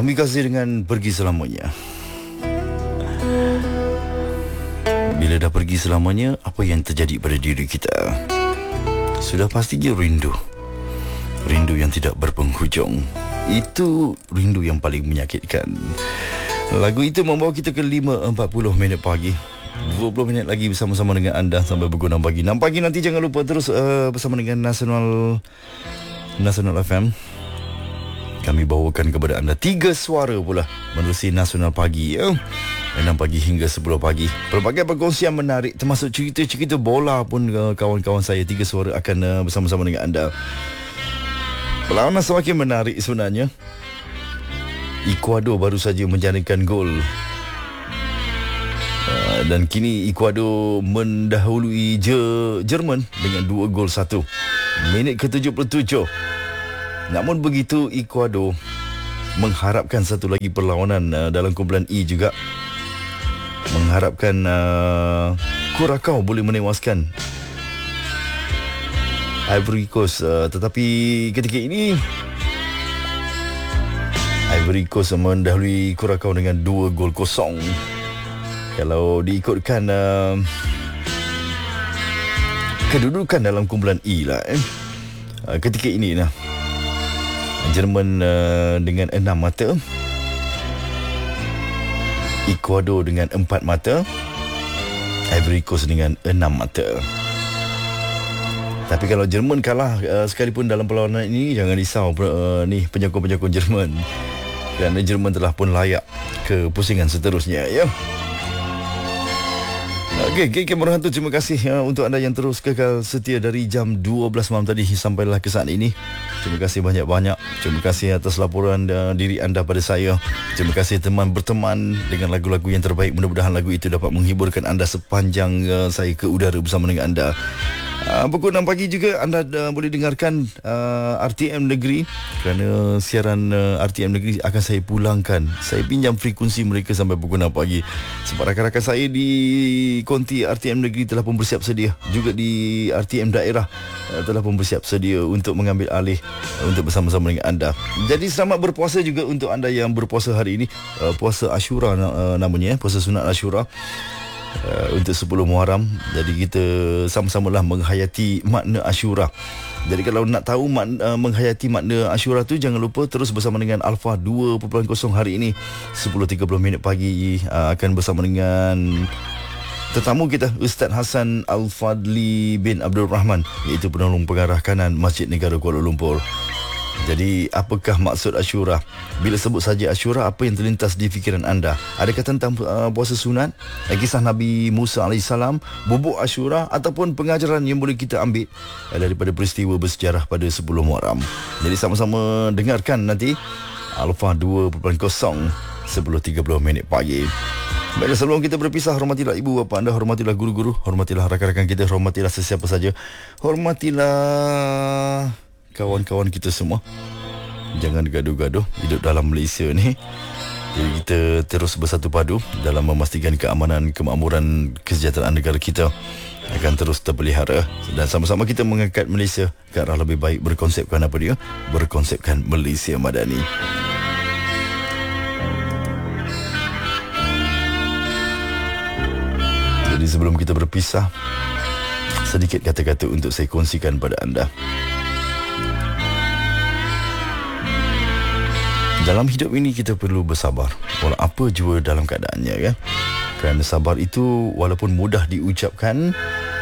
Kami kasih dengan pergi selamanya. Bila dah pergi selamanya, apa yang terjadi pada diri kita? Sudah pastinya rindu. Rindu yang tidak berpenghujung. Itu rindu yang paling menyakitkan. Lagu itu membawa kita ke 5.40 minit pagi. 20 minit lagi bersama-sama dengan anda sampai pukul 6 pagi. 6 pagi nanti jangan lupa terus bersama dengan Nasional FM. Kami bawakan kepada anda 3 suara pula menerusi Nasional Pagi, ya. 6 pagi hingga 10 pagi. Pelbagai perkongsian menarik, termasuk cerita-cerita bola pun kawan-kawan saya 3 suara akan bersama-sama dengan anda. Perlawanan semakin menarik sebenarnya. Ecuador baru saja menjanakan gol. Dan kini Ecuador mendahului Jerman dengan 2-1. Minit ke-77. Namun begitu, Ecuador mengharapkan satu lagi perlawanan dalam kumpulan E juga. Mengharapkan Curacao boleh menewaskan Ivory Coast. Tetapi ketika ini Ivory Coast mendahului Curacao dengan 2-0. Kalau diikutkan kedudukan dalam kumpulan E lah, ketika ini lah, Jerman dengan 6 mata, Ecuador dengan 4 mata, Ivory Coast dengan 6 mata. Tapi kalau Jerman kalah sekalipun dalam perlawanan ini, jangan risau ni penyokong-penyokong Jerman, kerana Jerman telah pun layak ke pusingan seterusnya, ya. Okey, Kamera Hantu, terima kasih untuk anda yang terus kekal setia dari jam 12 malam tadi sampailah ke saat ini. Terima kasih banyak-banyak. Terima kasih atas laporan diri anda pada saya. Terima kasih teman berteman dengan lagu-lagu yang terbaik. Mudah-mudahan lagu itu dapat menghiburkan anda sepanjang saya ke udara bersama dengan anda. Pukul 6 pagi juga anda boleh dengarkan RTM Negeri, kerana siaran RTM Negeri akan saya pulangkan. Saya pinjam frekuensi mereka sampai pukul 6 pagi. Sebab rakan-rakan saya di konti RTM Negeri telah pun bersiap sedia. Juga di RTM Daerah telah pun bersiap sedia untuk mengambil alih untuk bersama-sama dengan anda. Jadi selamat berpuasa juga untuk anda yang berpuasa hari ini. Puasa Ashura namanya, puasa sunat Ashura. Untuk 10 Muharram. Jadi kita sama-samalah menghayati makna Ashura. Jadi kalau nak tahu menghayati makna Ashura tu, jangan lupa terus bersama dengan Alpha 2.0 hari ini 10.30 minit pagi. Akan bersama dengan tetamu kita, Ustaz Hassan Al-Fadli bin Abdul Rahman, iaitu penolong pengarah kanan Masjid Negara Kuala Lumpur. Jadi apakah maksud Ashura? Bila sebut saja Ashura, apa yang terlintas di fikiran anda? Adakah tentang puasa sunat, kisah Nabi Musa AS, bubuk Ashura, ataupun pengajaran yang boleh kita ambil daripada peristiwa bersejarah pada 10 Muharram? Jadi sama-sama dengarkan nanti Alpha 2.0 10.30 minit pagi. Baiklah, sebelum kita berpisah, hormatilah ibu bapa anda, hormatilah guru-guru, hormatilah rakan-rakan kita, hormatilah sesiapa saja, hormatilah kawan-kawan kita semua. Jangan gaduh-gaduh hidup dalam Malaysia ni. Jadi kita terus bersatu padu dalam memastikan keamanan, kemakmuran, kesejahteraan negara kita akan terus terpelihara, dan sama-sama kita mengangkat Malaysia ke arah lebih baik, berkonsepkan apa dia? Berkonsepkan Malaysia Madani. Jadi sebelum kita berpisah, sedikit kata-kata untuk saya kongsikan pada anda. Dalam hidup ini kita perlu bersabar, walau apa jua dalam keadaannya, kan? Kerana sabar itu walaupun mudah diucapkan,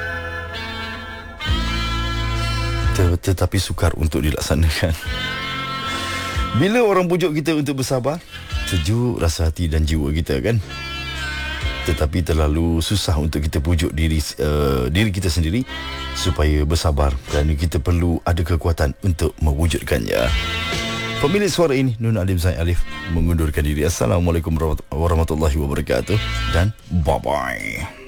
tetapi sukar untuk dilaksanakan. Bila orang pujuk kita untuk bersabar, sejuk rasa hati dan jiwa kita, kan? Tetapi terlalu susah untuk kita pujuk diri kita sendiri supaya bersabar, kerana kita perlu ada kekuatan untuk mewujudkannya. Pemilik suara ini, Nun Alim Zain Alif, mengundurkan diri. Assalamualaikum warahmatullahi wabarakatuh, dan bye-bye.